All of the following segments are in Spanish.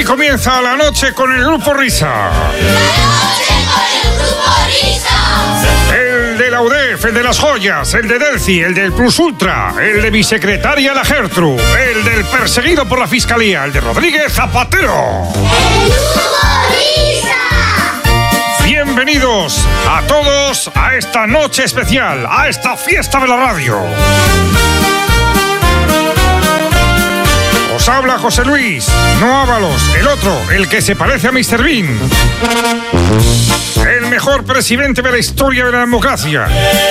Así comienza la noche con el Grupo Risa. ¡La noche con el Grupo Risa! El de la UDEF, el de las joyas, el de Delci, el del Plus Ultra, el de mi secretaria la Gertrude, el del perseguido por la Fiscalía, el de Rodríguez Zapatero. ¡El Grupo Risa! Bienvenidos a todos a esta noche especial, a esta fiesta de la radio. Os habla José Luis, no Ábalos, el otro, el que se parece a Mr. Bean. El mejor presidente de la historia de la democracia.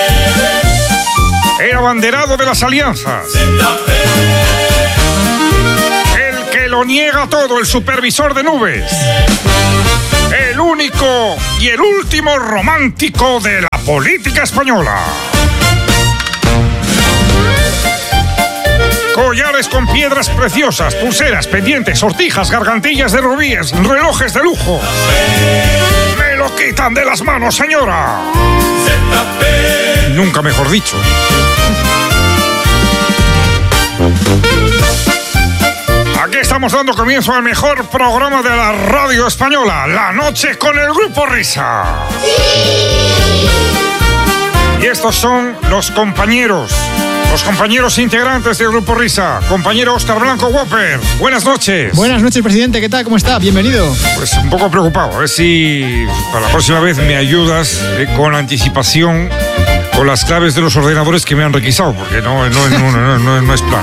El abanderado de las alianzas. El que lo niega todo, el supervisor de nubes. El único y el último romántico de la política española. Collares con piedras preciosas, pulseras, pendientes, sortijas, gargantillas de rubíes, relojes de lujo. ¡Me lo quitan de las manos, señora! Nunca mejor dicho. Aquí estamos dando comienzo al mejor programa de la radio española, La Noche con el Grupo Risa. Y estos son los compañeros integrantes del Grupo Risa. Compañero Óscar Blanco Whopper, buenas noches. Buenas noches, presidente, ¿qué tal? ¿Cómo está? Bienvenido. Pues un poco preocupado, a ver si para la próxima vez me ayudas con anticipación con las claves de los ordenadores que me han requisado, porque no es plan.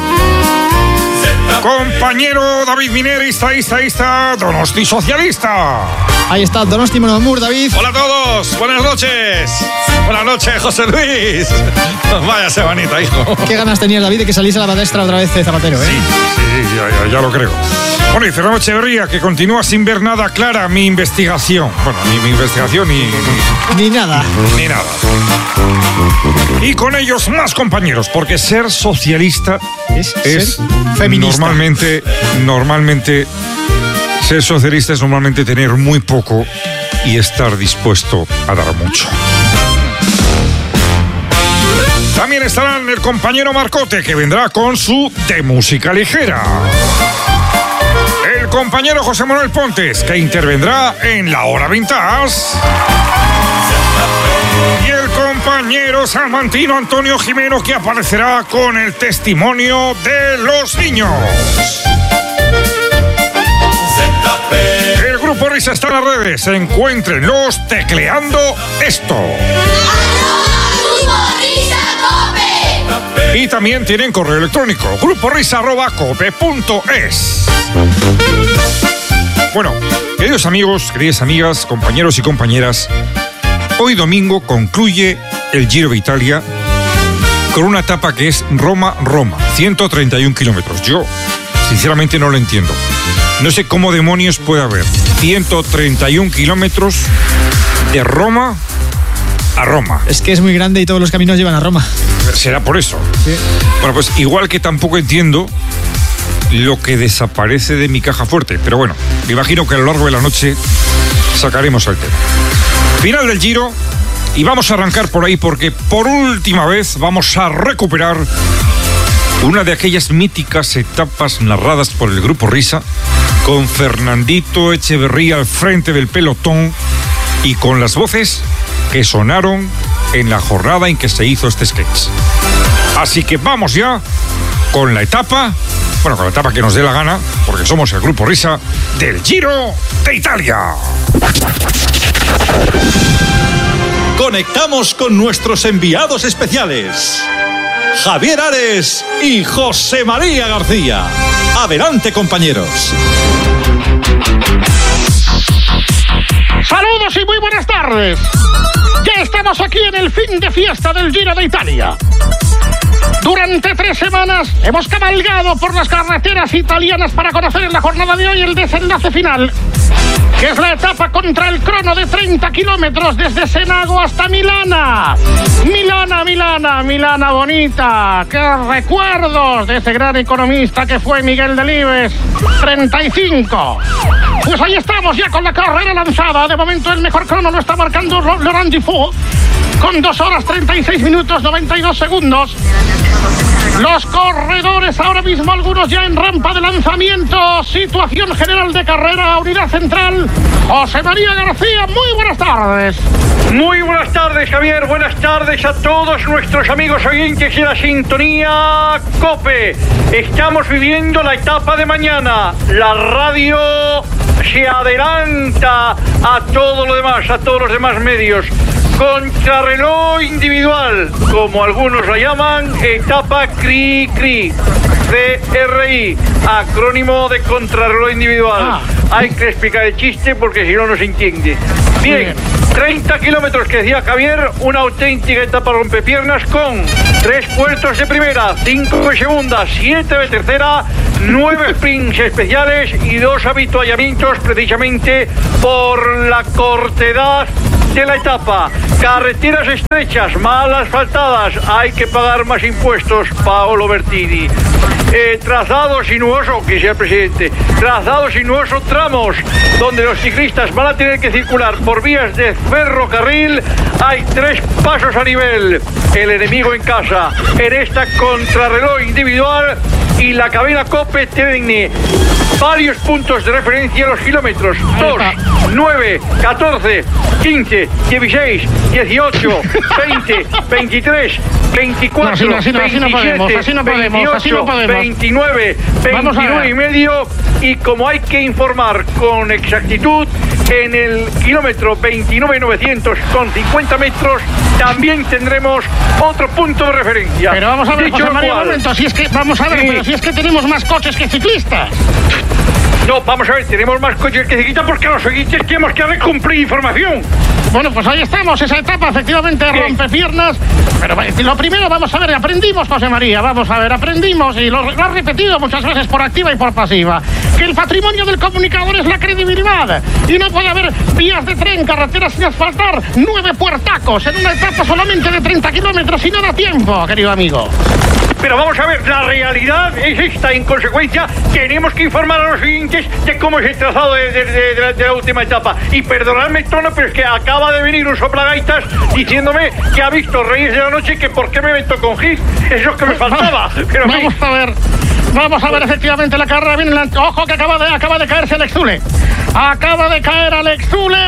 Compañero David Mineri, estadista, Donosti socialista. Ahí está Donosti Monamur, David. Hola a todos, buenas noches. Buenas noches, José Luis. Vaya semanita, hijo. Qué ganas tenías, David, de que saliese a la palestra otra vez Zapatero, ¿eh? Sí, ya lo creo. Bueno, y Fernando Echeverría, que continúa sin ver nada clara mi investigación. Bueno, ni mi investigación Ni nada. Ni nada. Y con ellos más compañeros, porque ser socialista es ser feminista. Normalmente ser socialista es normalmente tener muy poco y estar dispuesto a dar mucho. También estarán el compañero Marcote, que vendrá con su de música ligera. El compañero José Manuel Pontes, que intervendrá en la hora vintage. Y el compañero salmantino Antonio Jimeno, que aparecerá con el testimonio de los niños. El Grupo Risa está en las redes. Encuéntrenlos tecleando esto. Y también tienen correo electrónico, gruporisa@cope.es. Bueno, queridos amigos, queridas amigas, compañeros y compañeras, hoy domingo concluye el Giro de Italia con una etapa que es Roma-Roma, 131 kilómetros. Yo, sinceramente, no lo entiendo. No sé cómo demonios puede haber 131 kilómetros de Roma a Roma. Es que es muy grande y todos los caminos llevan a Roma. Será por eso. Sí. Bueno, pues igual que tampoco entiendo lo que desaparece de mi caja fuerte. Pero bueno, me imagino que a lo largo de la noche sacaremos el tema. Final del Giro. Y vamos a arrancar por ahí porque por última vez vamos a recuperar una de aquellas míticas etapas narradas por el Grupo Risa, con Fernandito Echeverría al frente del pelotón y con las voces que sonaron en la jornada en que se hizo este sketch. Así que vamos ya con la etapa que nos dé la gana, porque somos el Grupo Risa del Giro de Italia. Conectamos con nuestros enviados especiales, Javier Ares y José María García. Adelante, compañeros. Saludos y muy buenas tardes. Ya estamos aquí en el fin de fiesta del Giro de Italia. Durante 3 semanas hemos cabalgado por las carreteras italianas para conocer en la jornada de hoy el desenlace final, que es la etapa contra el crono de 30 kilómetros desde Senago hasta Milana. Milana bonita. ¡Qué recuerdos de ese gran economista que fue Miguel Delibes! 35. Pues ahí estamos ya con la carrera lanzada. De momento el mejor crono lo está marcando Laurent Dufaux, con 2 horas 36 minutos 92 segundos. Los corredores ahora mismo algunos ya en rampa de lanzamiento. Situación general de carrera, unidad central. José María García, muy buenas tardes. Muy buenas tardes, Javier. Buenas tardes a todos nuestros amigos oyentes de la sintonía COPE. Estamos viviendo la etapa de mañana. La radio se adelanta a todo lo demás, a todos los demás medios. Contrarreloj individual, como algunos la llaman, etapa CRI, CRI, acrónimo de contrarreloj individual. Hay que explicar el chiste porque si no, no se entiende. Bien, 30 kilómetros que decía Javier, una auténtica etapa rompepiernas con 3 puestos de primera, 5 de segunda, 7 de tercera, 9 sprints especiales y 2 avituallamientos precisamente por la cortedad de la etapa. Carreteras estrechas, mal asfaltadas, hay que pagar más impuestos, Paolo Bertini. Trazado sinuoso, que sea el presidente, trazado sinuoso, tramos donde los ciclistas van a tener que circular por vías de ferrocarril. Hay 3 pasos a nivel, el enemigo en casa en esta contrarreloj individual, y la cadena COPE tiene varios puntos de referencia en los kilómetros 2, 9, 14, 15, 16, 18, 20, 23, 24, así no 27, podemos, 28, 29, 29 y medio. Y como hay que informar con exactitud, en el kilómetro 29.900 con 50 metros también tendremos otro punto de referencia. Pero vamos a ver, José María, un momento, si es que, vamos a ver, pero si es que tenemos más coches que ciclistas. No, vamos a ver, tenemos más coches que ciclistas porque los oyentes tenemos que cumplir información. Bueno, pues ahí estamos, esa etapa efectivamente rompe piernas. Pero lo primero, vamos a ver, aprendimos, José María, vamos a ver, aprendimos, y lo has repetido muchas veces por activa y por pasiva, que el patrimonio del comunicador es la credibilidad. Y no puede haber vías de tren, carreteras sin asfaltar, 9 puertacos en una etapa solamente de 30 kilómetros y no da tiempo, querido amigo. Pero vamos a ver, la realidad es esta. En consecuencia, tenemos que informar a los oyentes de cómo es el trazado de la última etapa. Y perdonadme el tono, pero es que acaba de venir un soplagaitas diciéndome que ha visto Reyes de la Noche, que por qué me meto con Gis. Eso es que me faltaba. Pero vamos a ver efectivamente la carrera. Viene ojo que acaba de caerse Alex Zule. Acaba de caer Alex Zule.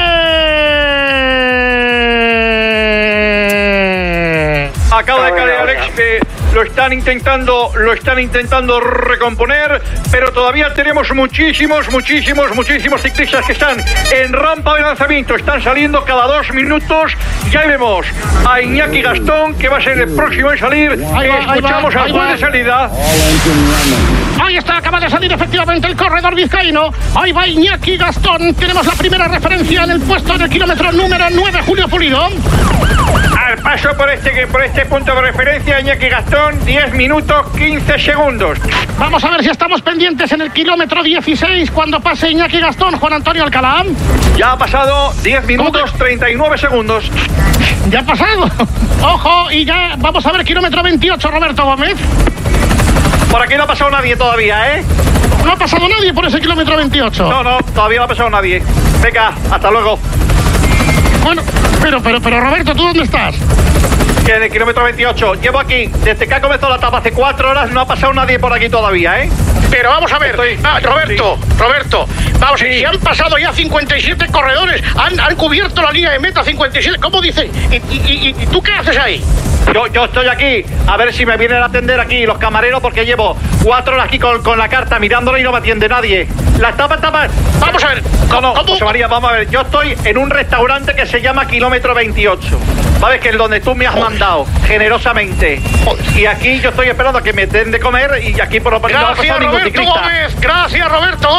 Acaba de caer Alex, lo están intentando recomponer, pero todavía tenemos muchísimos ciclistas que están en rampa de lanzamiento, están saliendo cada 2 minutos. Ya vemos a Iñaki Gastón, que va a ser el próximo en salir. Escuchamos al juez de salida. Ahí está, acaba de salir efectivamente el corredor vizcaíno. Ahí va Iñaki Gastón. Tenemos la primera referencia en el puesto del kilómetro número 9, Julio Pulido. Al paso por este punto de referencia, Iñaki Gastón, 10 minutos 15 segundos. Vamos a ver si estamos pendientes en el kilómetro 16 cuando pase Iñaki Gastón, Juan Antonio Alcalá. Ya ha pasado 10 minutos 39 segundos. Ya ha pasado. Ojo, y ya vamos a ver kilómetro 28, Roberto Gómez. Por aquí no ha pasado nadie todavía, ¿eh? No ha pasado nadie por ese kilómetro 28. No, todavía no ha pasado nadie. Venga, hasta luego. Bueno, pero Roberto, ¿tú dónde estás? Que en el kilómetro 28. Llevo aquí, desde que ha comenzado la etapa hace 4 horas, no ha pasado nadie por aquí todavía, ¿eh? Pero vamos a ver, Roberto, vamos, si han pasado ya 57 corredores, han cubierto la línea de meta 57, ¿cómo dice? ¿Y tú qué haces ahí? Yo estoy aquí, a ver si me vienen a atender aquí los camareros, porque llevo 4 horas aquí con la carta mirándola y no me atiende nadie. La etapa. Vamos a ver. No, José María, vamos a ver. Yo estoy en un restaurante que se llama Kilómetro 28. ¿Sabes? Que es donde tú me has mandado generosamente. Y aquí yo estoy esperando a que me den de comer, y aquí por lo menos no ha pasado ningún ciclista. Gracias, Roberto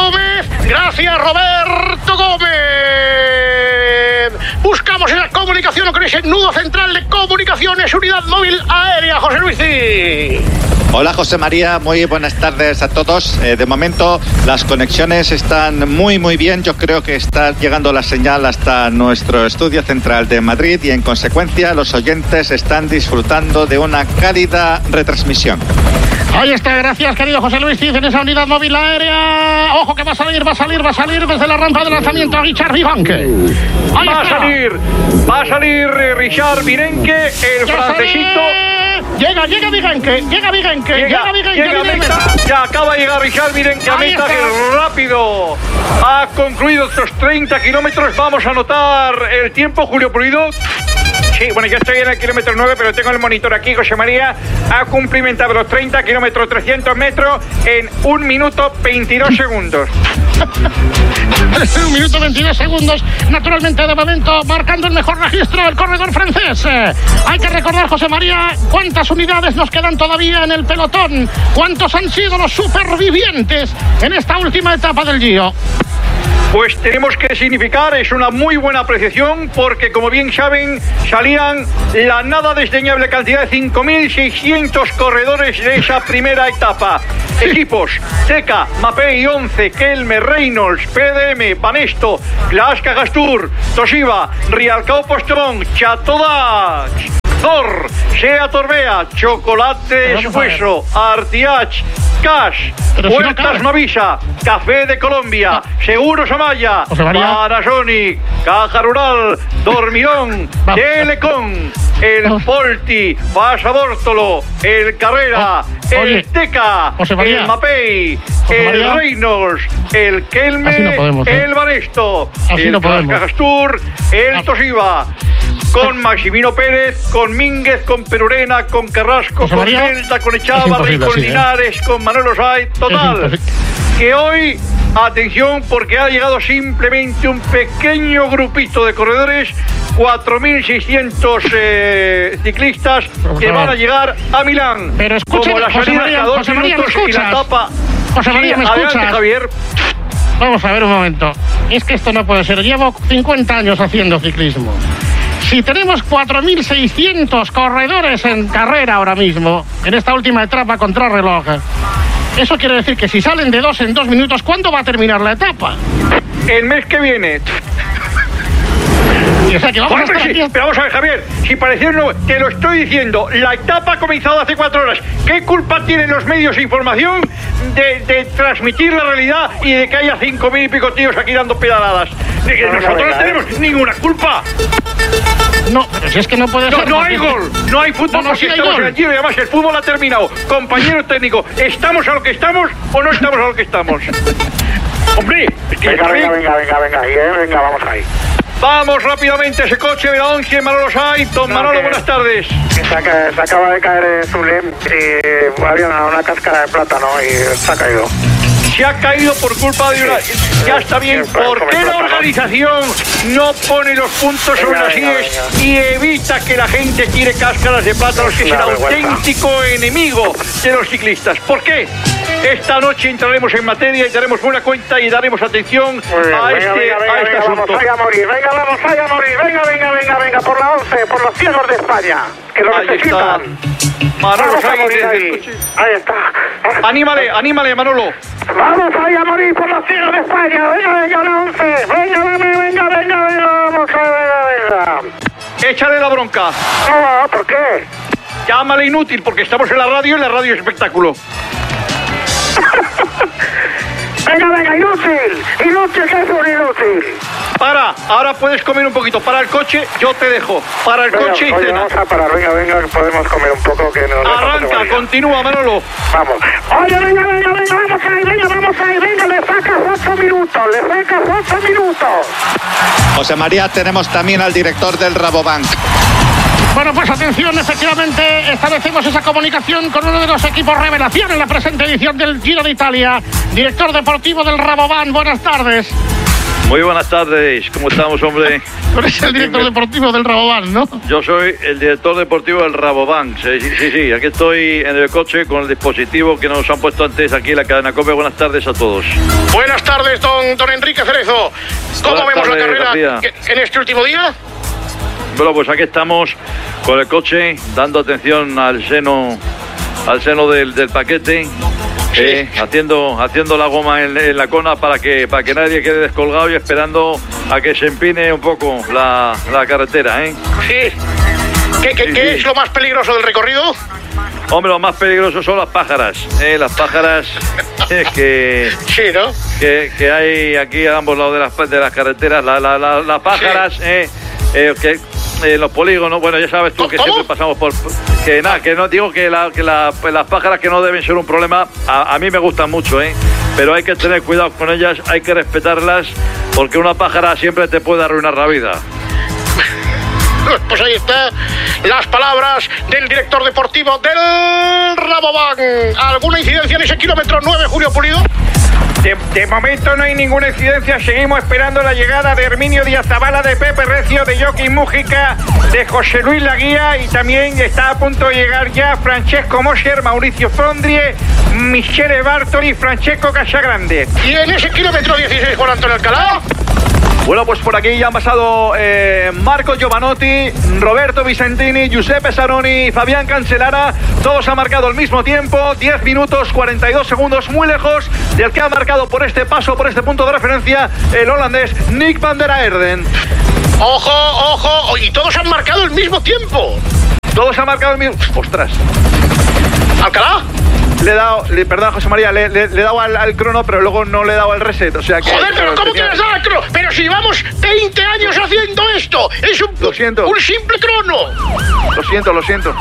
Gómez. Buscamos esa comunicación con ese nudo central de comunicaciones, unidad móvil aérea, José Luis. Hola José María, muy buenas tardes a todos. De momento las conexiones están muy bien. Yo creo que está llegando la señal hasta nuestro estudio central de Madrid y en consecuencia los oyentes están disfrutando de una cálida retransmisión. Ahí está, gracias querido José Luis Cid en esa unidad móvil aérea. Ojo que va a salir desde la rampa de lanzamiento a Richard Vivanque. Va a salir Richard Vivanque, el francesito. Llega Vivanque. Llega Ya acaba de llegar Richard, miren qué meta, que rápido. Ha concluido estos 30 kilómetros. Vamos a anotar el tiempo, Julio Pulido. Sí, bueno, yo estoy en el kilómetro 9, pero tengo el monitor aquí. José María ha cumplimentado los 30 kilómetros, 300 metros en 1 minuto 22 segundos. 1 minuto 22 segundos, naturalmente de momento marcando el mejor registro el corredor francés. Hay que recordar, José María, cuántas unidades nos quedan todavía en el pelotón, cuántos han sido los supervivientes en esta última etapa del Giro. Pues tenemos que significar, es una muy buena apreciación, porque como bien saben, salían la nada desdeñable cantidad de 5.600 corredores de esa primera etapa. Equipos: Teca, Mapei, 11, Kelme, Reynolds, PDM, Banesto, Glaska Gastur, Toshiba, Rialcao Postrón, Chatodac, Zor, Sea Torbea, Chocolate Esfueso, Artiach, Cash, Puertas Novisa, Café de Colombia, Seguros Amaya, Panasonic, Caja Rural, Dormilón, Telecom, el Polti, Pasa Bórtolo, el Carrera, el Teca, el Mapei, el Reynolds, el Kelme, el Banesto, el Gastur, el Toshiba, con Maximino Pérez, con Mínguez, con Perurena, con Carrasco, con Delta, con Echávarri, con Linares, con Manolo Saiz. Total, que hoy, atención, porque ha llegado simplemente un pequeño grupito de corredores, 4.600 ciclistas que van a llegar a Milán. Pero escuchen, como la salida cada 2 minutos y la etapa. José María, ¿me escuchas? Adelante, Javier. Vamos a ver un momento. Es que esto no puede ser. Llevo 50 años haciendo ciclismo. Si tenemos 4.600 corredores en carrera ahora mismo, en esta última etapa contrarreloj, eso quiere decir que si salen de 2 en 2 minutos, ¿cuándo va a terminar la etapa? El mes que viene. O sea, que vamos a estar aquí... Pero vamos a ver, Javier, si pareciera no, te lo estoy diciendo, la etapa ha comenzado hace 4 horas. ¿Qué culpa tienen los medios de información de transmitir la realidad y de que haya 5.000 y pico tíos aquí dando pedaladas? Nosotros no tenemos ninguna culpa. No, pero si es que no puede ser... No hay gol, no hay fútbol, porque estamos en el Giro y además el fútbol ha terminado. Compañero técnico, ¿estamos a lo que estamos o no estamos a lo que estamos? Hombre, es que venga, vamos ahí. Vamos rápidamente a ese coche de la 11, Manolo Saiz. Don Manolo, buenas tardes. Se acaba de caer en Zulem y había una cáscara de plátano y se ha caído. Se ha caído por culpa de una... Ya está bien. ¿Por qué la organización no pone los puntos sobre las IES y evita que la gente tire cáscaras de plátanos, que es el auténtico enemigo de los ciclistas? ¿Por qué? Esta noche entraremos en materia y daremos buena cuenta y daremos atención a este asunto. Vamos a morir, venga, por la 11, por los ciegos de España, que lo necesitan. Manolo Saiz, ahí está. Anímale, Manolo. Vamos ahí a morir por los ciegos de España. Venga, la 11. Venga, vamos a ver. Échale la bronca. No, ¿por qué? Llámale inútil, porque estamos en la radio y la radio es espectáculo. Venga, inútil, que es un inútil. Ahora puedes comer un poquito. Para el coche, yo te dejo. Para el coche y cena. Vamos a parar, venga, podemos comer un poco, que nos... Arranca, continúa, Manolo. Vamos. Oye, venga, vamos ahí, le sacas 8 minutos. José María, tenemos también al director del Rabobank. Bueno, pues atención, efectivamente establecemos esa comunicación con uno de los equipos revelación en la presente edición del Giro de Italia, director deportivo del Rabobank. Buenas tardes. Muy buenas tardes, ¿cómo estamos, hombre? Tú eres el director deportivo del Rabobank, ¿no? Yo soy el director deportivo del Rabobank, sí, aquí estoy en el coche con el dispositivo que nos han puesto antes aquí en la cadena COPE. Buenas tardes a todos. Buenas tardes, don Enrique Cerezo. ¿Cómo vemos la carrera en este último día? Bueno, pues aquí estamos con el coche, dando atención al seno del paquete, haciendo la goma en la cona para que nadie quede descolgado y esperando a que se empine un poco la carretera, ¿eh? Sí. ¿Qué es lo más peligroso del recorrido? Hombre, lo más peligroso son las pájaras, las pájaras que... Sí, ¿no? Que hay aquí a ambos lados de las carreteras, las pájaras, sí. en los polígonos. Bueno, ya sabes tú que siempre pasamos por... Que nada, que no digo que las pájaras que no deben ser un problema, a mí me gustan mucho, pero hay que tener cuidado con ellas, hay que respetarlas, porque una pájara siempre te puede arruinar la vida. Pues ahí están las palabras del director deportivo del Rabobank. ¿Alguna incidencia en ese kilómetro 9, Julio Pulido? De momento no hay ninguna incidencia. Seguimos esperando la llegada de Herminio Díaz Zabala, de Pepe Recio, de Joaquín Mújica, de José Luis Laguía, y también está a punto de llegar ya Francesco Mosher, Mauricio Fondrie, Michele Bartoli y Francesco Casagrande. ¿Y en ese kilómetro 16, Juan Antonio Alcalá? Bueno, pues por aquí ya han pasado Marco Giovanotti, Roberto Vicentini, Giuseppe Saroni y Fabián Cancellara. Todos han marcado al mismo tiempo, 10 minutos 42 segundos, muy lejos del que ha marcado por este paso, por este punto de referencia, el holandés Nick van der Aerden. ¡Ojo! Y todos han marcado el mismo tiempo. Todos han marcado el mismo... ¡Ostras! ¿Alcalá? Le he dado, perdón, José María, le he dado al crono, pero luego no le he dado al reset, o sea que... Joder, pero ¿cómo que le has dado al crono? Pero si llevamos 20 años haciendo esto, es Lo siento. un simple crono. Lo siento.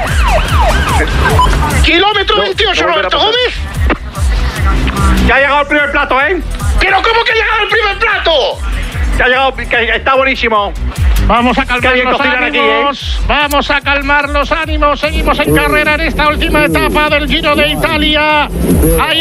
Kilómetro 28, Roberto Gómez. Ya ha llegado el primer plato, ¿Pero cómo que ha llegado el primer plato? Ya ha llegado, que está buenísimo. Vamos a calmar los ánimos, vamos a calmar los ánimos. Seguimos en carrera en esta última etapa del Giro de Italia. Ahí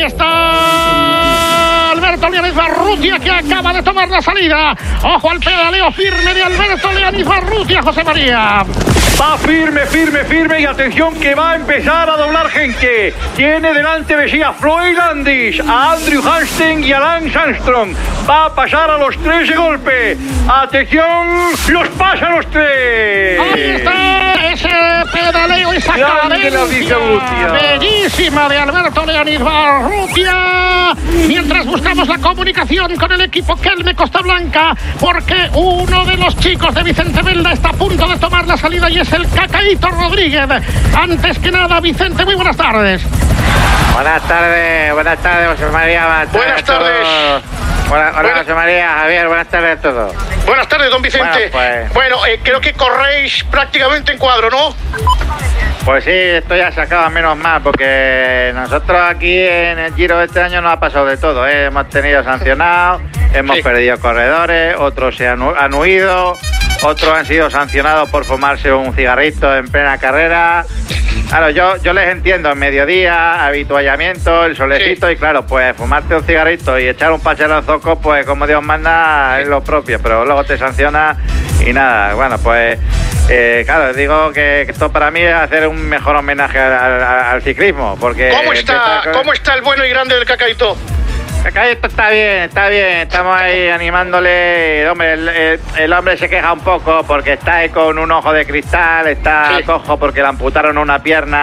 está Alberto Leoniz Barrutia, que acaba de tomar la salida. Ojo al pedaleo firme de Alberto Leoniz Barrutia, José María. Va firme y atención que va a empezar a doblar gente. Tiene delante de sí a Floyd Landis, a Andrew Hastings y a Lance Armstrong. Va a pasar a los 3 de golpe. Atención, los pasa a los 3. Ahí está ese pedaleo, esa cadencia bellísima de Alberto Leoniz Barrutia. Mientras buscamos la comunicación con el equipo Kelme Costa Blanca, porque uno de los chicos de Vicente Belda está a punto de tomar la salida y es el Cacaíto Rodríguez. Antes que nada, Vicente, muy buenas tardes. Buenas tardes, José María. Buenas tardes. Hola, José María, Javier, buenas tardes a todos. Buenas tardes, don Vicente. Bueno, creo que corréis prácticamente en cuadro, ¿no? Pues sí, esto ya se acaba menos mal, porque nosotros aquí en el Giro de este año nos ha pasado de todo, ¿eh? Hemos tenido sancionados, hemos perdido corredores, otros se han huido, otros han sido sancionados por fumarse un cigarrito en plena carrera. Claro, yo les entiendo, en mediodía, habituallamiento, el solecito, y claro, pues fumarte un cigarrito y echar un pachero en zoco, pues como Dios manda, es lo propio, pero luego te sanciona y nada. Bueno, pues claro, digo que esto para mí es hacer un mejor homenaje al ciclismo, porque... ¿Cómo está el bueno y grande del Cacaíto? Cacaíto está bien, estamos ahí animándole. Hombre, el hombre se queja un poco porque está ahí con un ojo de cristal, está cojo porque le amputaron una pierna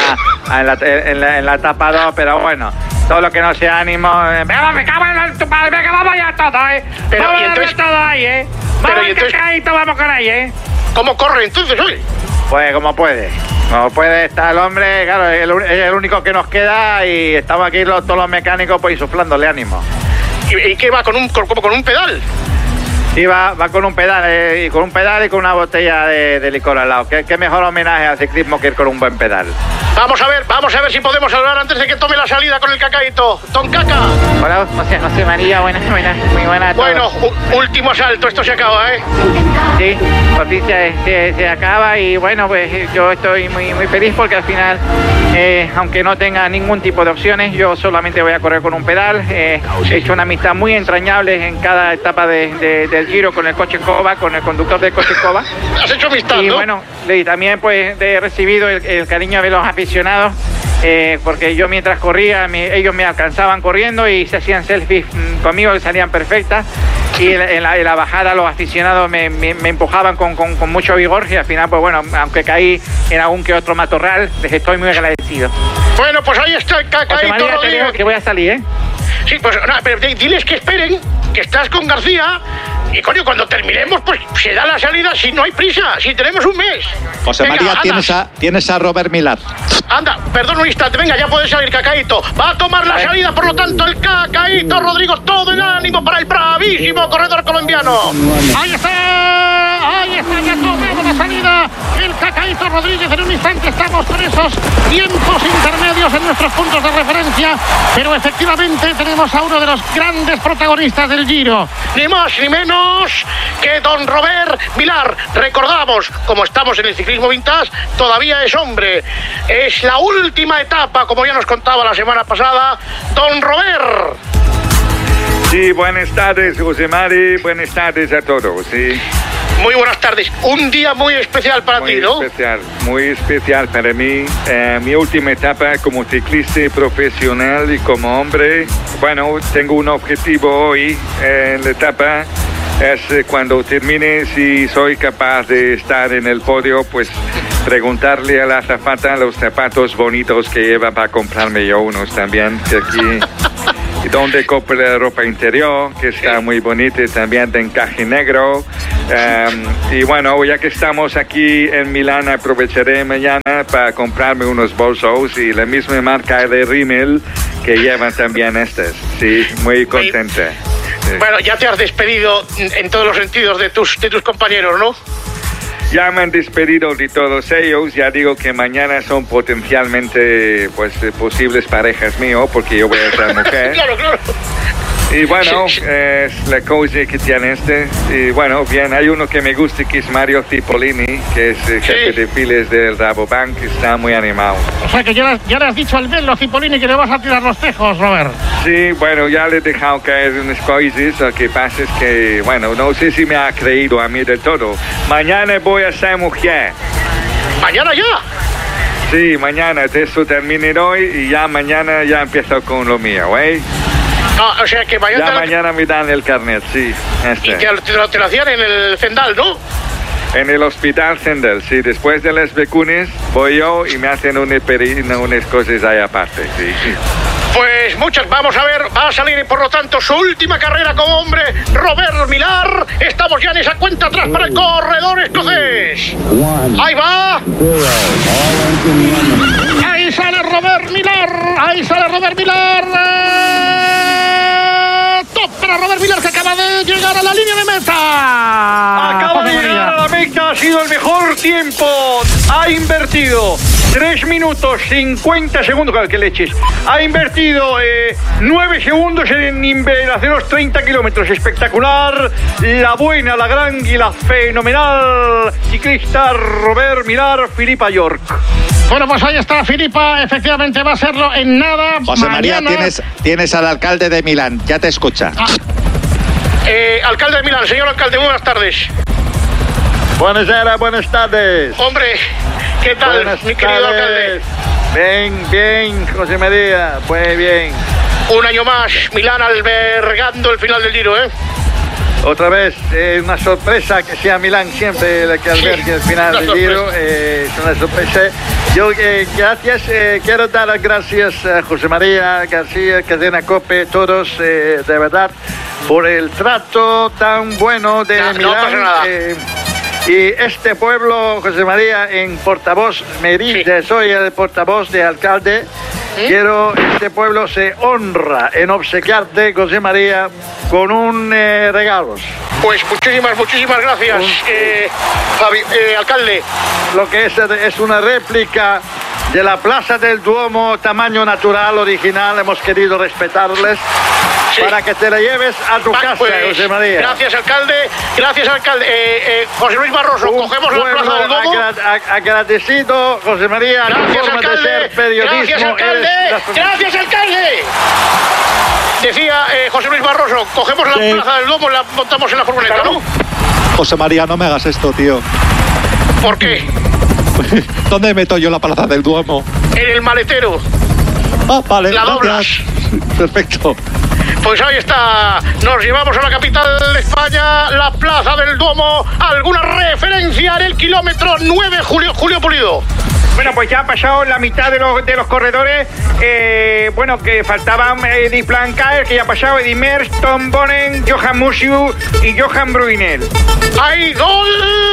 en la etapa 2, pero bueno, todo lo que no sea ánimo... me cago en tu padre, venga, vamos ya todo, Pero vamos y entonces... todo ahí, Vamos, Cacaíto, vamos con ahí, ¿Cómo corre entonces hoy? Pues como puede estar el hombre, claro, es el único que nos queda y estamos aquí todos los mecánicos pues insuflándole ánimo. ¿Y qué va? ¿Con un pedal? Sí, va con un pedal, y con una botella de licor al lado. ¿Qué mejor homenaje al ciclismo que ir con un buen pedal? Vamos a ver si podemos hablar antes de que tome la salida con el Cacaíto. Don Caca. Hola, José María, buenas, muy buenas. Bueno, último asalto, esto se acaba, Sí, noticia se acaba y bueno, pues yo estoy muy feliz porque al final, aunque no tenga ningún tipo de opciones, yo solamente voy a correr con un pedal. He hecho una amistad muy entrañable en cada etapa del Giro con el coche Cova, con el conductor del coche Cova. ¿Has hecho amistad, y no? Bueno, y también pues he recibido el cariño de los aficionados, porque yo mientras corría, ellos me alcanzaban corriendo y se hacían selfies conmigo que salían perfectas, y en la bajada los aficionados me empujaban con mucho vigor, y al final pues bueno, aunque caí en algún que otro matorral, les estoy muy agradecido. Bueno, pues ahí está el Cacaíto Rodríguez. Que voy a salir, Sí, pues no, pero diles que esperen, que estás con García. Y coño, cuando terminemos, pues se da la salida si no hay prisa, si tenemos un mes. José María, tienes a Robert Millar. Anda, perdón un instante, venga, ya puede salir Cacaíto. Va a tomar la salida, por lo tanto, el Cacaíto Rodrigo, todo el ánimo para el bravísimo corredor colombiano. Ahí está está ya tomando la salida el Cacaíto Rodríguez. En un instante estamos con esos tiempos intermedios en nuestros puntos de referencia, pero efectivamente tenemos a uno de los grandes protagonistas del Giro, ni más ni menos que don Robert Millar. Recordamos, como estamos en el ciclismo vintage, todavía es hombre. Es la última etapa, como ya nos contaba la semana pasada, don Robert. Sí, buenas tardes, José Mari, buenas tardes a todos, sí. Muy buenas tardes, un día muy especial para ti, ¿no? Muy especial para mí, mi última etapa como ciclista profesional y como hombre. Bueno, tengo un objetivo hoy en la etapa, es cuando termine, si soy capaz de estar en el podio, pues preguntarle a la azafata los zapatos bonitos que lleva para comprarme yo unos también, que aquí... Y donde compro la ropa interior, que está muy bonita, también de encaje negro. Y bueno, ya que estamos aquí en Milán, aprovecharé mañana para comprarme unos bolsos y la misma marca de Rimmel que llevan también estas. Sí, muy contenta. Sí. Bueno, ya te has despedido en todos los sentidos de tus compañeros, ¿no? Ya me han despedido de todos ellos, ya digo que mañana son potencialmente pues posibles parejas míos, porque yo voy a ser mujer. Claro. Y bueno, es la cosa que tiene este. Y bueno, bien, hay uno que me gusta, que es Mario Cipollini, que es jefe de files del Rabobank, que está muy animado. O sea que ya le has dicho al Bello Cipollini que le vas a tirar los tejos, Robert. Sí, bueno, ya le he dejado caer unas cosas. Lo que pasa es que, bueno, no sé si me ha creído a mí del todo. Mañana voy a ser mujer. ¿Mañana ya? Sí, mañana. Eso termine hoy y ya mañana ya empiezo con lo mío, ¿eh? No, o sea que mañana... Ya mañana me dan el carnet, sí. Y te lo hacían en el Zendal, ¿no? En el hospital Zendal, sí. Después de las vacunas voy yo y me hacen unas cosas ahí aparte, sí. Pues muchas, vamos a ver, va a salir por lo tanto su última carrera como hombre, Robert Millar. Estamos ya en esa cuenta atrás para el corredor escocés. Ahí va. Ahí sale Robert Millar. Top para Robert Millar, que acaba de llegar a la línea de meta. Acaba de llegar a la meta, ha sido el mejor tiempo. Ha invertido 3 minutos 50 segundos, claro, que leches. Ha invertido 9 segundos en hacer los 30 kilómetros. Espectacular. La buena, la gran y la fenomenal ciclista Robert Millar, Philippa York. Bueno, pues ahí está Philippa, efectivamente va a serlo en nada. José mañana. María, tienes al alcalde de Milán, ya te escucha. Alcalde de Milán, señor alcalde, muy buenas tardes. Buenas tardes. Hombre, ¿qué tal, mi querido alcalde? Bien, José María, muy bien. Un año más, Milán albergando el final del Giro, ¿eh? Otra vez, una sorpresa que sea Milán siempre la que albergue el final del Giro. Es una sorpresa. Yo, gracias, quiero dar las gracias a José María García, Cadena COPE, todos, de verdad, por el trato tan bueno de Milán. No pasa nada. Y este pueblo, José María, en portavoz, me dice, soy el portavoz de alcalde. Quiero, este pueblo se honra en obsequiarte, José María, con un regalo. Pues muchísimas gracias, alcalde. Lo que es una réplica de la Plaza del Duomo, tamaño natural, original. Hemos querido respetarles para que te la lleves a tu casa, pues, José María. Gracias, alcalde. José Luis Barroso, cogemos la Plaza del Duomo. Agradecido, José María. Gracias, forma alcalde. De ser periodismo. Gracias, alcalde. Decía José Luis Barroso, cogemos la Plaza del Duomo y la montamos en la furgoneta, ¿no? José María, no me hagas esto, tío. ¿Por qué? ¿Dónde meto yo la Plaza del Duomo? En el maletero. Vale. La doblas. Perfecto. Pues ahí está, nos llevamos a la capital de España, la Plaza del Duomo. ¿Alguna referencia en el kilómetro 9, Julio Pulido? Bueno, pues ya ha pasado la mitad de los corredores. Bueno, que faltaban Eddie Plancar, que ya ha pasado Eddie Merckx, Tom Bonen, Johan Musiu y Johan Bruyneel. ¡Hay gol!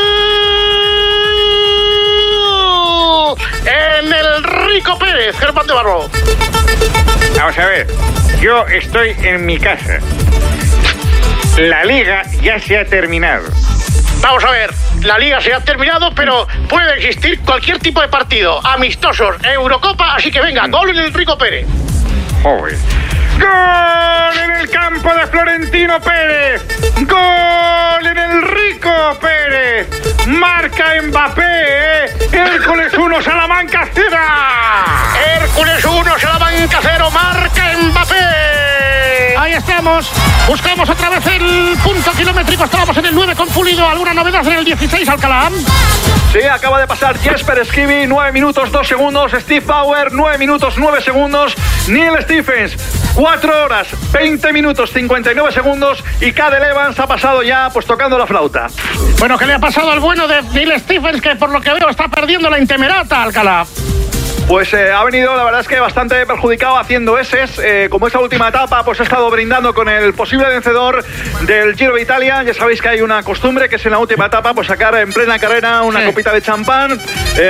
En el Rico Pérez, Germán de Barro. Vamos a ver, yo estoy en mi casa. La liga ya se ha terminado. Vamos a ver, la liga se ha terminado, pero puede existir cualquier tipo de partido. Amistosos, Eurocopa, así que venga, gol en el Rico Pérez. Joder. ¡Gol en el campo de Florentino Pérez! ¡Gol en el Rico Pérez! ¡Marca Mbappé! ¡Hércules 1, Salamanca 0! ¡Hércules 1, Salamanca 0! ¡Marca Mbappé! Ahí estamos. Buscamos otra vez el punto kilométrico. Estábamos en el 9 con Pulido. ¿Alguna novedad en el 16, Alcalá? Sí, acaba de pasar Jesper Skibby, 9 minutos 2 segundos. Steve Bauer, 9 minutos 9 segundos. Neil Stephens, 4 horas 20 minutos 59 segundos. Y Cadel Evans ha pasado ya pues tocando la flauta. Bueno, ¿qué le ha pasado al bueno de Neil Stephens, que por lo que veo está perdiendo la Intemerata, Alcalá? Pues ha venido, la verdad es que bastante perjudicado haciendo eses. Como esta última etapa, pues ha estado brindando con el posible vencedor del Giro de Italia. Ya sabéis que hay una costumbre que es en la última etapa pues sacar en plena carrera una copita de champán,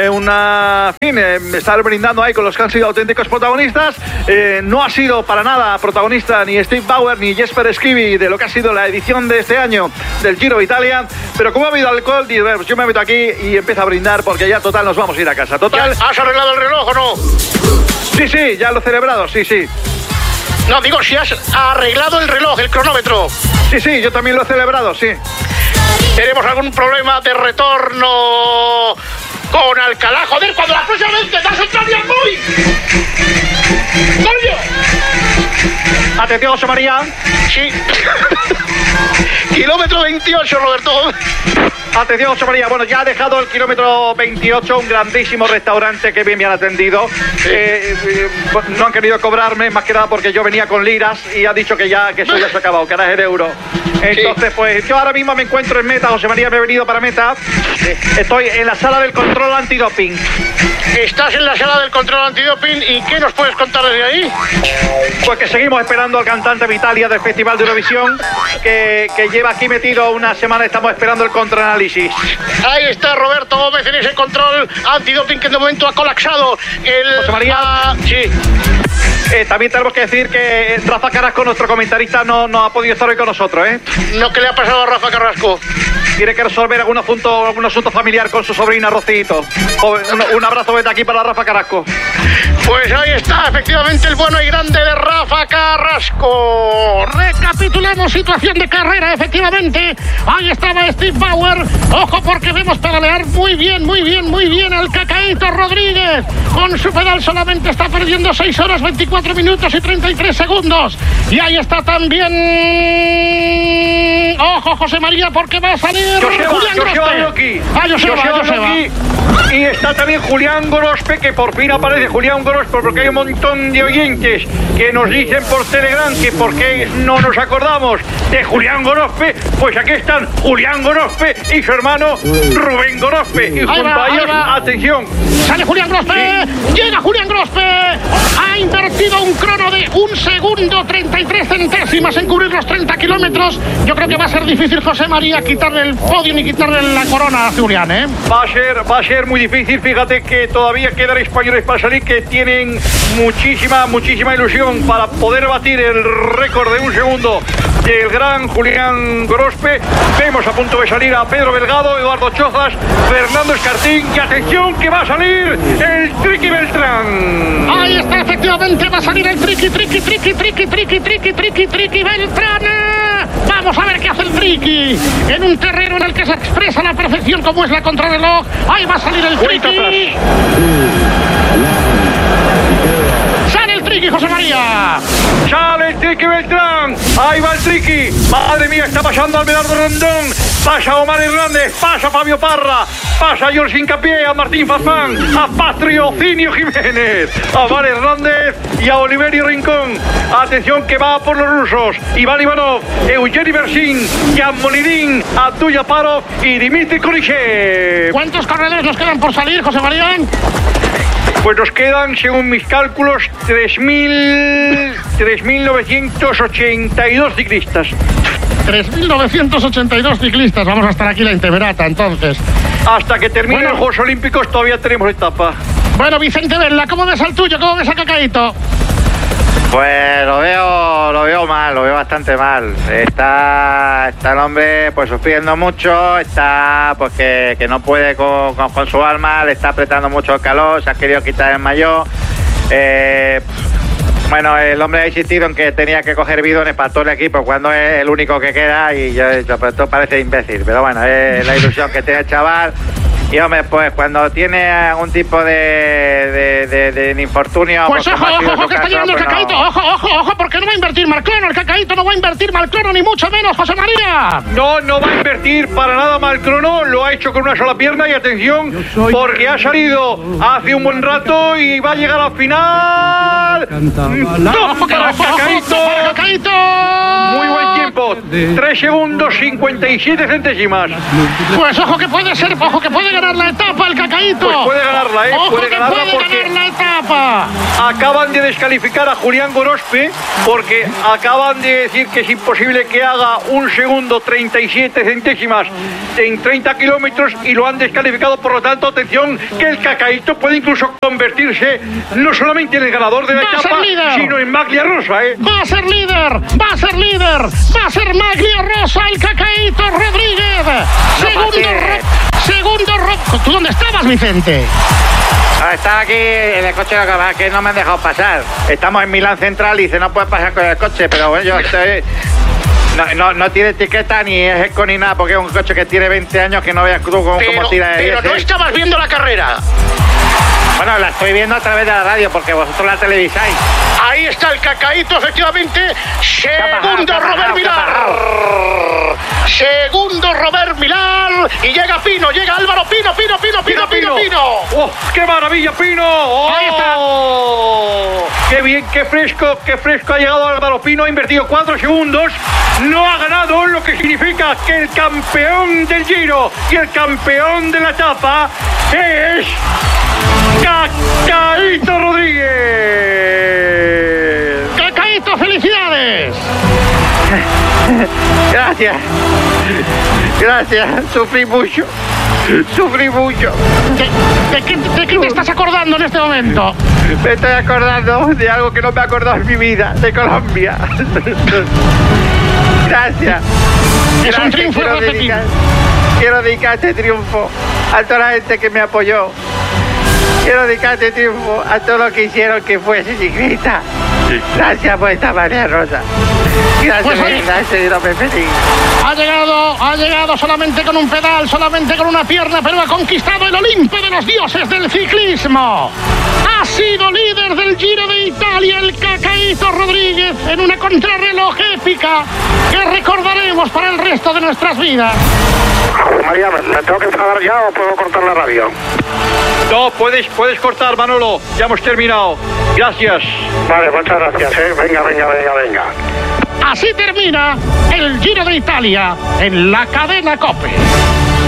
estar brindando ahí con los que han sido auténticos protagonistas. No ha sido para nada protagonista ni Steve Bauer ni Jesper Skibby de lo que ha sido la edición de este año del Giro de Italia. Pero como ha habido alcohol, pues yo me meto aquí y empiezo a brindar porque ya total nos vamos a ir a casa. Total. ¿Has arreglado el reloj o no? Sí, ya lo he celebrado, sí. No, digo, si has arreglado el reloj, el cronómetro. Sí, yo también lo he celebrado, sí. ¿Tenemos algún problema de retorno con Alcalá? Joder, cuando la próxima vez te das otra vez muy... ¡Coño! Atención, José María. Sí. Kilómetro 28, Roberto. Atención, José María. Bueno, ya ha dejado el kilómetro 28, un grandísimo restaurante que bien me han atendido. No han querido cobrarme, más que nada porque yo venía con liras y ha dicho que eso ya se ha acabado, que ahora es el euro. Entonces, pues yo ahora mismo me encuentro en meta, José María, me he venido para meta. Estoy en la sala del control antidoping. Estás en la sala del control antidoping, ¿y qué nos puedes contar desde ahí? Pues que seguimos esperando al cantante Vitalia del Festival de Eurovisión, que lleva aquí metido una semana, estamos esperando el contraanálisis. Ahí está Roberto Gómez en ese control antidoping que de momento ha colapsado. José María. Sí. También tenemos que decir que Rafa Carrasco, nuestro comentarista, no ha podido estar hoy con nosotros, ¿eh? No, ¿qué le ha pasado a Rafa Carrasco? Tiene que resolver algún asunto familiar con su sobrina Rocito. Un abrazo desde aquí para Rafa Carrasco. Pues ahí está, efectivamente, el bueno y grande de Rafa Carrasco. Recapitulamos situación de carrera, efectivamente. Ahí estaba Steve Bauer. Ojo, porque vemos pedalear muy bien al Cacaíto Rodríguez. Con su pedal solamente está perdiendo 6 horas, 24 minutos y 33 segundos. Y ahí está también... Ojo, José María, porque va a salir Joseba Loki. Joseba. Y está también Julián Gorospe, que por fin aparece Julián Gorospe, porque hay un montón de oyentes que nos dicen por Telegram que por qué no nos acordamos de Julián Gorospe. Pues aquí están Julián Gorospe y su hermano Rubén Gorospe. Y junto a ellos, atención. Sale Julián Gorospe, llega Julián Gorospe. Ha invertido un crono de 1 segundo 33 centésimas en cubrir los 30 kilómetros. Yo creo que va a ser difícil, José María, quitarle el podio ni quitarle la corona a Julián, ¿eh? Va a ser muy difícil. Fíjate que todavía quedan españoles para salir que tienen muchísima ilusión para poder batir el récord de 1 segundo del gran Julián Gorospe. Vemos a punto de salir a Pedro Delgado, Eduardo Chozas, Fernando Escartín, y atención que va a salir el Triqui Beltrán. Ahí está, efectivamente, va a salir el Triqui Beltrán. Vamos a ver qué hace el Triqui en un terreno en el que se expresa a la perfección como es la contrarreloj. Ahí va a salir el Triqui. Sale el Triqui, José María. Sale el Triqui Beltrán. Ahí va el Triqui. Madre mía, está pasando Alberardo Rondón. Pasa Omar Hernández. Pasa Fabio Parra. Pasa George Hincapié, a Martín Fazán, a Patriocinio Jiménez, a Omar Hernández y a Oliverio Rincón. Atención que va por los rusos. Iván Ivanov, Eugeni Bersin, Jan Molidín, Abdul Yaparov y Dimitri Kulichev. ¿Cuántos corredores nos quedan por salir, José María? Pues nos quedan, según mis cálculos, 3.982 ciclistas. 3.982 ciclistas. Vamos a estar aquí la Intemerata, entonces. Hasta que terminen los Juegos Olímpicos todavía tenemos etapa. Bueno, Vicente Vela, ¿cómo ves al tuyo? ¿Cómo ves a Cacaíto? Pues lo veo mal, lo veo bastante mal. Está el hombre pues sufriendo mucho, está pues que no puede con su alma, le está apretando mucho el calor, se ha querido quitar el maillot. Bueno, el hombre ha insistido en que tenía que coger bidones para todo el equipo cuando es el único que queda y yo he dicho, pero esto parece imbécil, pero bueno, es la ilusión que tiene el chaval. Y hombre, pues cuando tiene algún tipo de infortunio... Pues ojo, que está caso, llegando el Cacaíto, no... ojo, porque no va a invertir Malcrono, el Cacaíto no va a invertir Malcrono, ni mucho menos, José María. No va a invertir para nada Malcrono, lo ha hecho con una sola pierna y atención, porque ha salido hace un buen rato y va a llegar al final. ¡No! ¡Para Cacaíto! Muy buen tiempo, 3 segundos 57 centésimas. Pues ojo que puede ganar la etapa el Cacaíto. Pues puede ganarla, Ojo puede ganarla porque ganar la etapa. acaban de descalificar a Julián Gorospe porque acaban de decir que es imposible que haga 1 segundo 37 centésimas en 30 kilómetros y lo han descalificado. Por lo tanto, atención, que el Cacaíto puede incluso convertirse no solamente en el ganador de la etapa, sino en Maglia Rosa, Va a ser líder, va a ser Maglia Rosa, el Cacaíto Rodríguez. ¿Tú dónde estabas, Vicente? Estaba aquí en el coche que no me han dejado pasar. Estamos en Milán Central y dice no puedes pasar con el coche, pero bueno, yo estoy... No tiene etiqueta ni es eco ni nada, porque es un coche que tiene 20 años que no veas tú cómo tira de Pero no estabas viendo la carrera. Bueno, la estoy viendo a través de la radio porque vosotros la televisáis. Ahí está el Cacaíto, efectivamente. Segundo Robert Millar. Segundo Robert Millar. Y llega Pino, llega Álvaro Pino. ¡Oh, qué maravilla, Pino! ¡Oh! Ahí está. ¡Qué bien, qué fresco ha llegado Álvaro Pino! Ha invertido 4 segundos. No ha ganado, lo que significa que el campeón del Giro y el campeón de la etapa es... ¡Cacaíto Rodríguez! ¡Cacaíto, felicidades! Gracias, sufrí mucho. ¿De qué te estás acordando en este momento? Me estoy acordando de algo que no me he acordado en mi vida, de Colombia. Gracias. Es un triunfo repetido. Quiero dedicar este triunfo a toda la gente que me apoyó. Quiero dedicar este triunfo a todos los que hicieron que fuese ciclista. Gracias por esta Maglia Rosa. Gracias, no me pedí. Ha llegado solamente con un pedal, solamente con una pierna, pero ha conquistado el Olimpo de los dioses del ciclismo. Ha sido líder del Giro de Italia el Cacaíto Rodríguez en una contrarreloj épica que recordaremos para el resto de nuestras vidas. María, ¿me tengo que enfadar ya o puedo cortar la radio? No, puedes cortar, Manolo. Ya hemos terminado. Gracias. Vale, muchas gracias, Venga. Así termina el Giro de Italia en la cadena COPE.